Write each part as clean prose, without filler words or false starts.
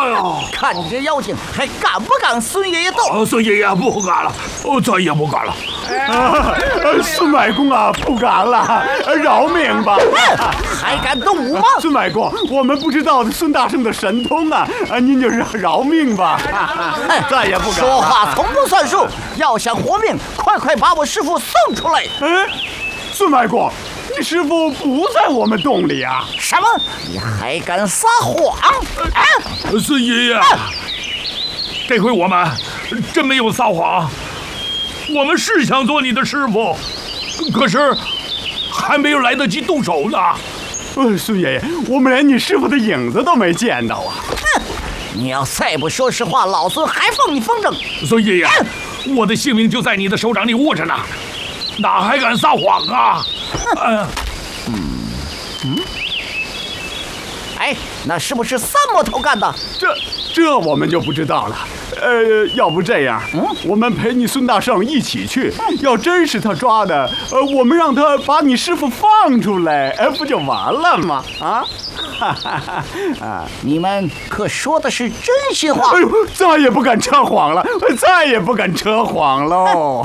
哎呀， 看你这妖精，还敢不敢孙爷爷斗？ 孙爷爷不敢了，再也不敢了。 孙外公啊，不敢了，饶命吧！ 还敢动武吗？ 孙外公，我们不知道孙大圣的神通啊，您就是饶命吧！再也不敢了。 说话从不算数，要想活命，快把我师傅送出来！ 孙外公，你师傅不在我们洞里啊！ 什么？你还敢撒谎？ 孙爷爷，这回我们真没有撒谎，我们是想做你的师傅，可是还没有来得及动手呢。 孙爷爷，我们连你师傅的影子都没见到啊！ 哼！你要再不说实话，老孙还放你风筝！ 孙爷爷，我的性命就在你的手掌里握着呢，哪还敢撒谎啊？ 哎，那是不是三魔头干的？ 这我们就不知道了。要不这样，我们陪你孙大圣一起去。要真是他抓的，我们让他把你师傅放出来，不就完了吗？ 你们可说的是真心话？ 哎呦，再也不敢扯谎了，再也不敢扯谎喽！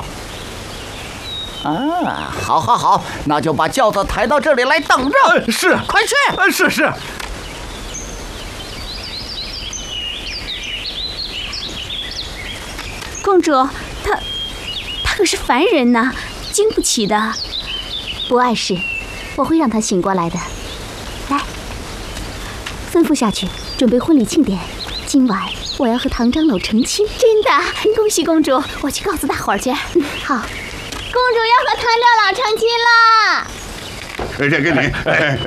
好，那就把轿子抬到这里来等着。 是， 快去！ 是。 公主，他可是凡人呐，经不起的。不碍事，我会让他醒过来的。来，吩咐下去，准备婚礼庆典。今晚我要和唐长老成亲。真的，恭喜公主！我去告诉大伙儿去。好， 公主要和唐长老成亲了。 这个你。